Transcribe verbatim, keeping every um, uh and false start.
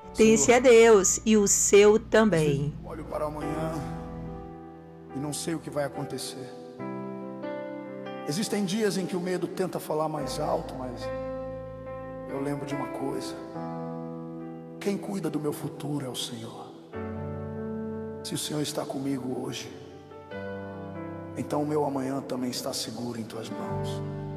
Pertence a Deus e o seu também. Olho para amanhã e não sei o que vai acontecer. Existem dias em que o medo tenta falar mais alto, mas eu lembro de uma coisa: quem cuida do meu futuro é o Senhor. Se o Senhor está comigo hoje, então o meu amanhã também está seguro em tuas mãos.